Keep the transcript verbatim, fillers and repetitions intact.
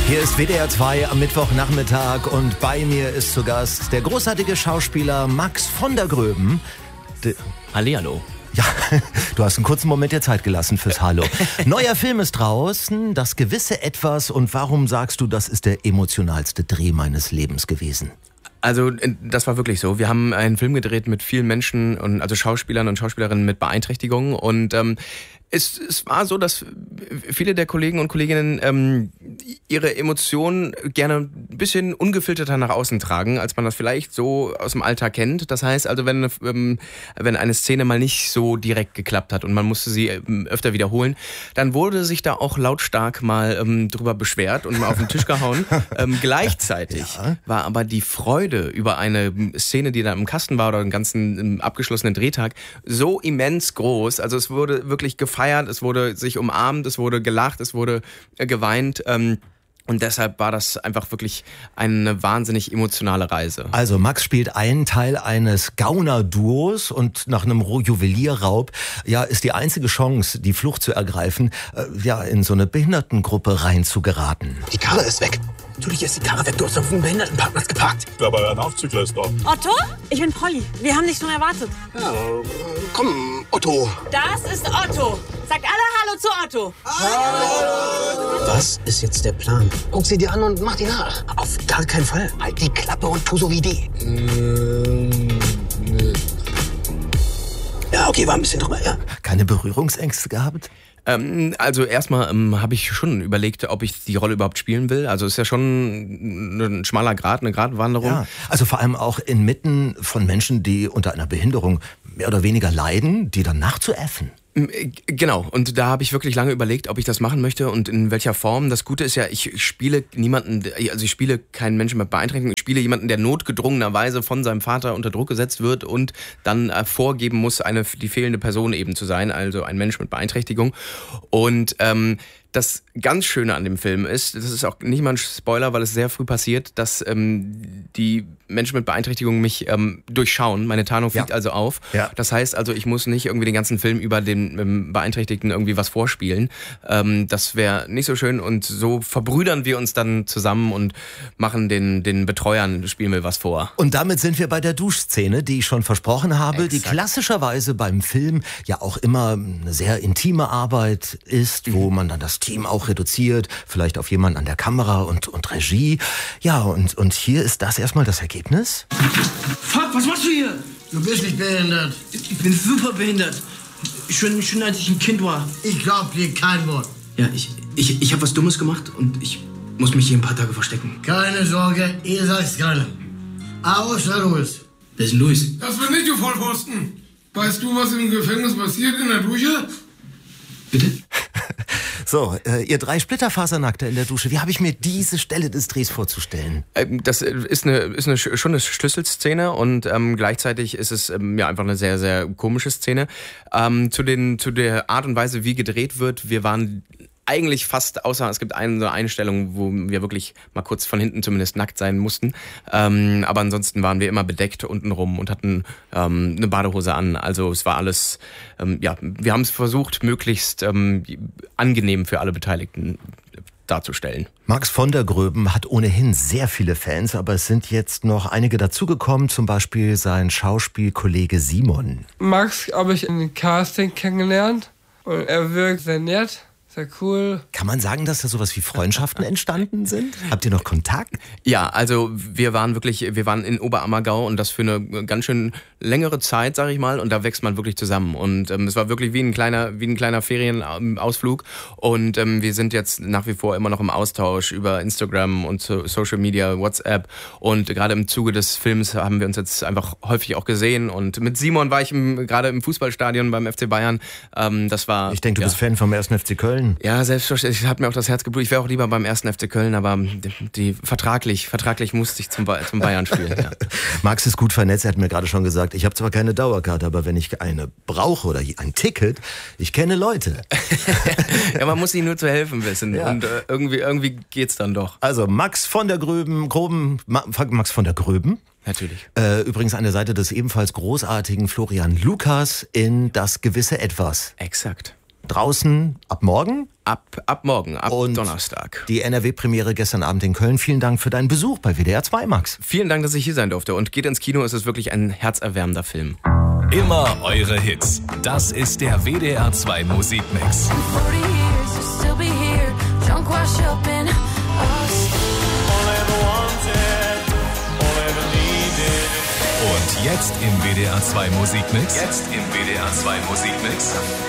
Hier ist W D R zwei am Mittwochnachmittag und bei mir ist zu Gast der großartige Schauspieler Max von der Gröben. De- Hallihallo. Ja, du hast einen kurzen Moment dir Zeit gelassen fürs Hallo. Neuer Film ist draußen, Das gewisse Etwas. Und warum sagst du, das ist der emotionalste Dreh meines Lebens gewesen? Also das war wirklich so. Wir haben einen Film gedreht mit vielen Menschen, und also Schauspielern und Schauspielerinnen mit Beeinträchtigungen. Und ähm, es, es war so, dass viele der Kollegen und Kolleginnen ähm, ihre Emotionen gerne ein bisschen ungefilterter nach außen tragen, als man das vielleicht so aus dem Alltag kennt. Das heißt also, wenn, ähm, wenn eine Szene mal nicht so direkt geklappt hat und man musste sie ähm, öfter wiederholen, dann wurde sich da auch lautstark mal ähm, drüber beschwert und mal auf den Tisch gehauen. ähm, gleichzeitig ja. war aber die Freude über eine Szene, die da im Kasten war oder einen ganzen ähm, abgeschlossenen Drehtag, so immens groß. Also es wurde wirklich gefeiert, es wurde sich umarmt, es wurde gelacht, es wurde äh, geweint. Ähm, Und deshalb war das einfach wirklich eine wahnsinnig emotionale Reise. Also Max spielt einen Teil eines Gauner-Duos und nach einem Juwelierraub ja, ist die einzige Chance, die Flucht zu ergreifen, äh, ja, in so eine Behindertengruppe reinzugeraten. Die Karre ist weg. Natürlich ist die Karre weg. Du hast auf dem Behindertenparkplatz geparkt. Aber ein Aufzugleister. Otto? Ich bin Polly. Wir haben dich schon erwartet. Ja, komm, Otto. Das ist Otto. Sagt alle Hallo zu Otto. Hallo. Was ist jetzt der Plan? Guck sie dir an und mach die nach. Auf gar keinen Fall. Halt die Klappe und tu so wie die. Ja, okay, war ein bisschen drüber, ja. Keine Berührungsängste gehabt? Ähm, also erstmal ähm, habe ich schon überlegt, ob ich die Rolle überhaupt spielen will. Also es ist ja schon ein schmaler Grat, eine Gratwanderung. Ja, also vor allem auch inmitten von Menschen, die unter einer Behinderung mehr oder weniger leiden, die dann nachzuäffen. Genau, und da habe ich wirklich lange überlegt, ob ich das machen möchte und in welcher Form. Das Gute ist ja, ich spiele niemanden, also ich spiele keinen Menschen mit Beeinträchtigung, ich spiele jemanden, der notgedrungenerweise von seinem Vater unter Druck gesetzt wird und dann vorgeben muss, eine die fehlende Person eben zu sein, also ein Mensch mit Beeinträchtigung. Und ähm, das ganz Schöne an dem Film ist, das ist auch nicht mal ein Spoiler, weil es sehr früh passiert, dass ähm, die Menschen mit Beeinträchtigung mich ähm, durchschauen. Meine Tarnung fliegt ja. also auf. Ja. Das heißt also, ich muss nicht irgendwie den ganzen Film über den ähm, Beeinträchtigten irgendwie was vorspielen. Ähm, das wäre nicht so schön und so verbrüdern wir uns dann zusammen und machen den, den Betreuern, spielen wir was vor. Und damit sind wir bei der Duschszene, die ich schon versprochen habe, Exakt. Die klassischerweise beim Film ja auch immer eine sehr intime Arbeit ist, mhm. wo man dann das Team auch reduziert, vielleicht auf jemanden an der Kamera und, und Regie. Ja, und, und hier ist das erstmal das Ergebnis. Fuck, was machst du hier? Du bist nicht behindert. Ich bin super behindert. Schon, schon als ich ein Kind war. Ich glaub dir kein Wort. Ja, ich, ich, ich habe was Dummes gemacht und ich muss mich hier ein paar Tage verstecken. Keine Sorge, ihr sagt's keiner. Außer Louis. Wer ist denn Louis? Das bin ich, du Vollpfosten. Weißt du, was im Gefängnis passiert in der Dusche? Bitte? So, äh, ihr drei Splitterfasernackte in der Dusche. Wie habe ich mir diese Stelle des Drehs vorzustellen? Ähm, das ist eine, ist eine schon eine Schlüsselszene und ähm, gleichzeitig ist es ähm, ja einfach eine sehr, sehr komische Szene. Ähm, zu, den, zu der Art und Weise, wie gedreht wird, wir waren eigentlich fast, außer es gibt eine so Einstellung, wo wir wirklich mal kurz von hinten zumindest nackt sein mussten. Ähm, aber ansonsten waren wir immer bedeckt untenrum und hatten ähm, eine Badehose an. Also es war alles, ähm, ja, wir haben es versucht, möglichst ähm, angenehm für alle Beteiligten darzustellen. Max von der Gröben hat ohnehin sehr viele Fans, aber es sind jetzt noch einige dazugekommen, zum Beispiel sein Schauspielkollege Simon. Max habe ich in dem Casting kennengelernt und er wirkt sehr nett. Sehr cool. Kann man sagen, dass da sowas wie Freundschaften entstanden sind? Habt ihr noch Kontakt? Ja, also wir waren wirklich, wir waren in Oberammergau und das für eine ganz schön längere Zeit, sag ich mal, und da wächst man wirklich zusammen. Und ähm, es war wirklich wie ein kleiner, wie ein kleiner Ferienausflug. Und ähm, wir sind jetzt nach wie vor immer noch im Austausch über Instagram und so Social Media, WhatsApp. Und gerade im Zuge des Films haben wir uns jetzt einfach häufig auch gesehen. Und mit Simon war ich im, gerade im Fußballstadion beim F C Bayern. Ähm, das war. Ich denke, du ja. bist Fan vom ersten F C Köln. Ja, selbstverständlich. Hat mir auch das Herz geblutet. Ich wäre auch lieber beim ersten F C Köln, aber die, die vertraglich, vertraglich musste ich zum, zum Bayern spielen. Ja. Max ist gut vernetzt. Er hat mir gerade schon gesagt, ich habe zwar keine Dauerkarte, aber wenn ich eine brauche oder ein Ticket, ich kenne Leute. Ja, man muss ihnen nur zu helfen wissen. Ja. Und äh, irgendwie, irgendwie geht's dann doch. Also Max von der Gröben, Groben, Max von der Gröben. Natürlich. Äh, übrigens an der Seite des ebenfalls großartigen Florian Lukas in Das gewisse Etwas. Exakt. draußen ab morgen. Ab, ab morgen, ab Und Donnerstag. Die N R W-Premiere gestern Abend in Köln. Vielen Dank für deinen Besuch bei W D R zwei, Max. Vielen Dank, dass ich hier sein durfte. Und geht ins Kino, es ist wirklich ein herzerwärmender Film. Immer eure Hits. Das ist der W D R zwei Musikmix. Und jetzt im W D R zwei Musikmix. Jetzt im W D R zwei Musikmix.